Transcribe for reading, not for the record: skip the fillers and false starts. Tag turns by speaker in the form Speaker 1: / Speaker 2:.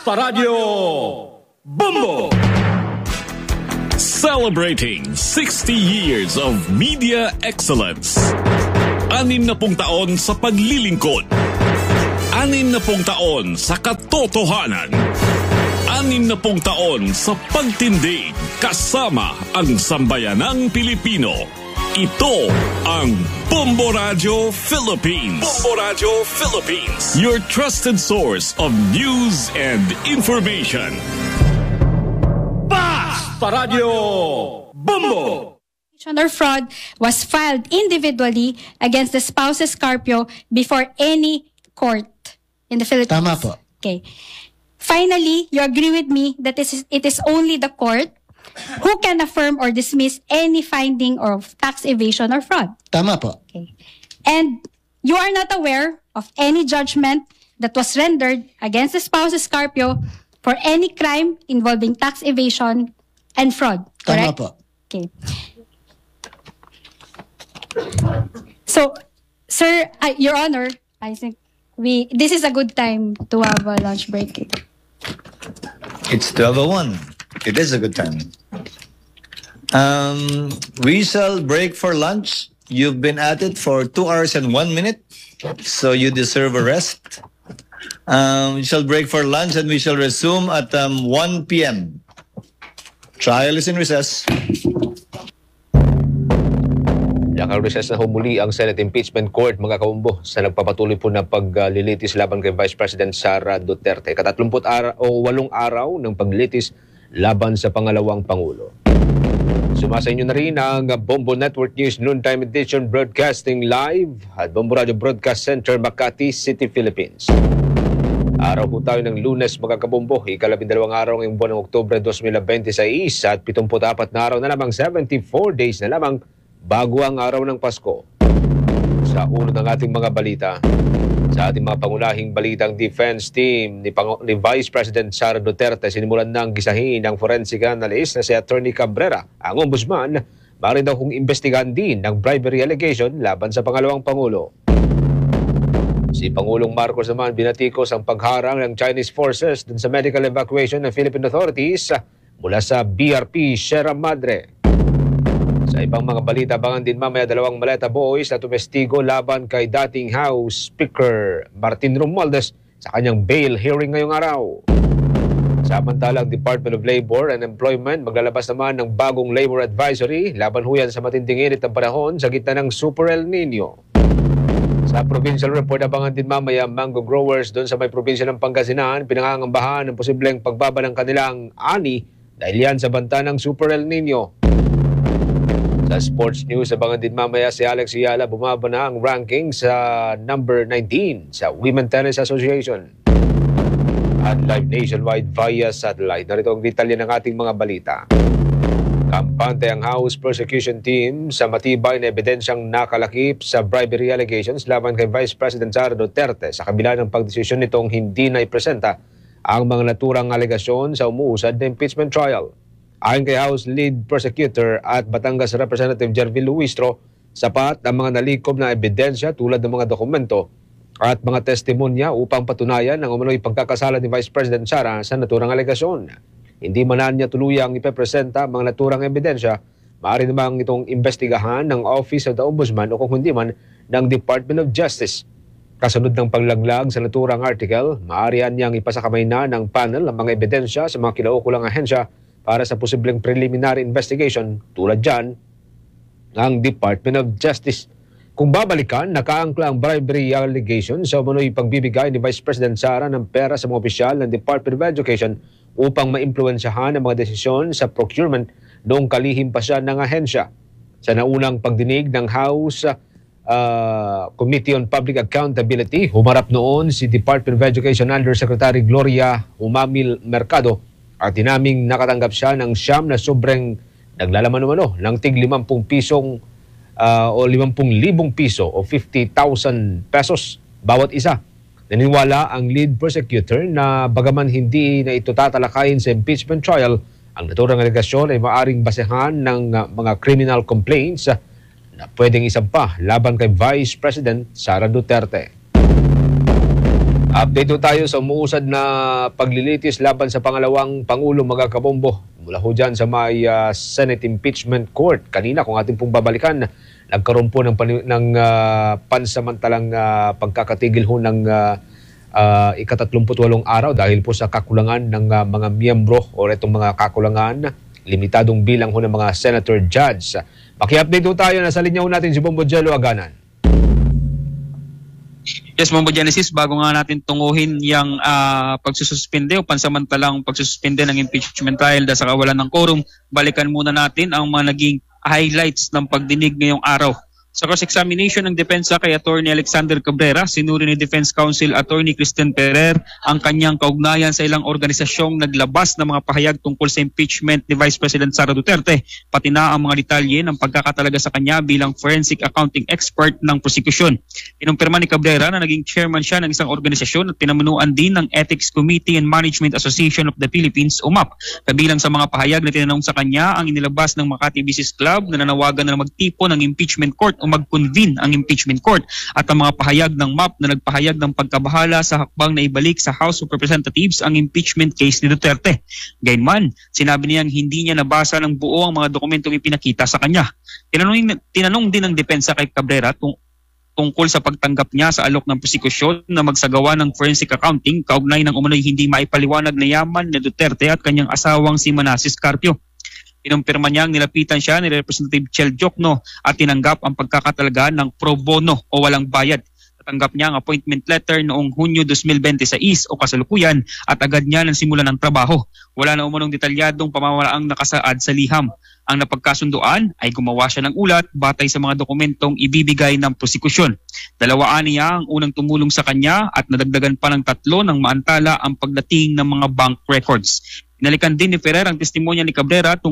Speaker 1: Basta Radio Bumbo! Celebrating 60 years of media excellence. 60 taon sa paglilingkod. 60 taon sa katotohanan. 60 taon sa pagtindig kasama ang sambayanang Pilipino. Ito ang Bumbo Radio Philippines. Bumbo Radio Philippines. Your trusted source of news and information. Basta Radio Bumbo!
Speaker 2: Or fraud was filed individually against the spouses Carpio before any court in the Philippines.
Speaker 3: Tama po.
Speaker 2: Okay. Finally, you agree with me that it is only the court who can affirm or dismiss any finding of tax evasion or fraud.
Speaker 3: Tama po.
Speaker 2: Okay. And you are not aware of any judgment that was rendered against the spouses Carpio for any crime involving tax evasion and fraud.
Speaker 3: Tama
Speaker 2: Correct?
Speaker 3: po.
Speaker 2: Okay. So, sir, Your Honor, I think this is a good time to have a lunch break.
Speaker 4: It's 12:01. It is a good time. We shall break for lunch. You've been at it for 2 hours and 1 minute, so you deserve a rest. We shall break for lunch and we shall resume at 1 p.m. Trial is in recess.
Speaker 5: Naka-recess na humuli ang Senate Impeachment Court, mga kaumbo, sa nagpapatuloy po na paglilitis laban kay Vice President Sara Duterte. 8 araw ng paglilitis laban sa pangalawang Pangulo. Sumasa inyo na rin ang Bombo Network News Noontime Edition broadcasting live at Bombo Radio Broadcast Center, Makati City, Philippines. Araw po tayo ng Lunes, mga kabombo, 12 araw ngayong buwan ng Oktubre 2026 at 74 na araw na lamang, 74 days na lamang bago ang araw ng Pasko. Sa ulo ng ating mga balita, sa ating mga pangunahing balitang defense team ni Vice President Sara Duterte, sinimulan ng gisahin ng forensic analyst na si Attorney Cabrera. Ang ombudsman, maaari daw kung imbestigahan din ng bribery allegation laban sa pangalawang Pangulo. Si Pangulong Marcos naman binatikos ang pagharang ng Chinese forces dun sa medical evacuation ng Philippine authorities mula sa BRP Sierra Madre. Sa ibang mga balita, abangan din mamaya 2 maleta boys na tumestigo laban kay dating House Speaker Martin Romualdez sa kanyang bail hearing ngayong araw. Samantalang Department of Labor and Employment maglalabas naman ng bagong labor advisory laban huyan sa matinding init ng panahon sa gitna ng Super El Nino. Sa provincial report, abangan din mamaya mango growers doon sa may probinsya ng Pangasinan pinangangambahan ng posibleng pagbaba ng kanilang ani dahil yan sa banta ng Super El Nino. Sa sports news, abangan din mamaya si Alex Ayala, bumaba na ang ranking sa number 19 sa Women Tennis Association. At live nationwide via satellite. Narito ang detalye ng ating mga balita. Kampante ang House Prosecution Team sa matibay na ebidensyang nakalakip sa bribery allegations laban kay Vice President Sara Duterte sa kabila ng pagdesisyon nitong hindi na ipresenta ang mga naturang alegasyon sa umuusad na impeachment trial. Ayon kay House Lead Prosecutor at Batangas Representative Jervil Luistro, sapat ang mga nalikob na ebidensya tulad ng mga dokumento at mga testimonya upang patunayan ang umano'y pagkakasala ni Vice President Sara sa naturang alegasyon. Hindi man niya tuluyang ipepresenta ang mga naturang ebidensya, maaari namang itong imbestigahan ng Office of the Ombudsman o kung hindi man ng Department of Justice. Kasunod ng paglaglag sa naturang article, maaari niyang ipasakamay na ng panel ang mga ebidensya sa mga kinaukulang ahensya para sa posibleng preliminary investigation tulad dyan ng Department of Justice. Kung babalikan, nakaangkla ang bribery allegation sa umano'y pagbibigay ni Vice President Sara ng pera sa mga opisyal ng Department of Education upang maimpluwensyahan ang mga desisyon sa procurement noong kalihim pa siya ng ahensya. Sa naunang pagdinig ng House Committee on Public Accountability, humarap noon si Department of Education Undersecretary Gloria Humamil Mercado at dinaming nakatanggap siya ng siyam na sobrang naglalaman ng tig 50 pisong o 50,000 piso o 50,000 pesos bawat isa. Naniniwala ang lead prosecutor na bagaman hindi na ito tatalakayin sa impeachment trial, ang naturang alegasyon ay maaring basehan ng mga criminal complaints na pwedeng isampa laban kay Vice President Sara Duterte. Update po tayo sa umuusad na paglilitis laban sa pangalawang Pangulo, mga kabombo. Mula ho dyan sa may Senate Impeachment Court. Kanina, kung ating pong babalikan, nagkaroon po ng pansamantalang pagkakatigil ho ng ika-38 araw dahil po sa kakulangan ng mga miyembro o itong mga kakulangan, limitadong bilang ho ng mga senator judge. Maki-update ho tayo, nasa linya ho natin si Bombo Jello Aganan.
Speaker 3: Yes, Mambo Genesis, bago nga natin tunguhin yung pagsususpende o pansamantalang pagsususpende ng impeachment trial dahil sa kawalan ng quorum, balikan muna natin ang mga naging highlights ng pagdinig ngayong araw. Sa cross-examination ng depensa kay Attorney Alexander Cabrera, sinuri ni Defense Counsel Attorney Christian Ferrer ang kanyang kaugnayan sa ilang organisasyong naglabas ng mga pahayag tungkol sa impeachment ni Vice President Sara Duterte, pati na ang mga detalye ng pagkakatalaga sa kanya bilang forensic accounting expert ng prosecution. Inumpirma ni Cabrera na naging chairman siya ng isang organisasyon at pinamunuan din ng Ethics Committee and Management Association of the Philippines, UMAP. Kabilang sa mga pahayag na tinanong sa kanya ang inilabas ng Makati Business Club na nanawagan na magtipo ng impeachment court o mag-convene ang impeachment court at ang mga pahayag ng MAP na nagpahayag ng pagkabahala sa hakbang na ibalik sa House of Representatives ang impeachment case ni Duterte. Gayunman, sinabi niyang hindi niya nabasa ng buo ang mga dokumentong ipinakita sa kanya. Tinanong din ng depensa kay Cabrera tungkol sa pagtanggap niya sa alok ng prosekusyon na magsagawa ng forensic accounting kaugnay ng umano'y hindi maipaliwanag na yaman ni Duterte at kanyang asawang si Manasseh Carpio. Inumpirma niyang nilapitan siya ni Representative Chel Jokno at tinanggap ang pagkakatalaga ng pro bono o walang bayad. Natanggap niya ang appointment letter noong Hunyo 2026 o kasalukuyan at agad niya nang simulan ng trabaho. Wala na umunong detalyadong pamamalaang nakasaad sa liham. Ang napagkasunduan ay gumawa siya ng ulat batay sa mga dokumentong ibibigay ng prosekusyon. Dalawaan niya ang unang tumulong sa kanya at nadagdagan pa ng 3 ng maantala ang pagdating ng mga bank records. Inalikan din ni Ferrer ang testimonya ni Cabrera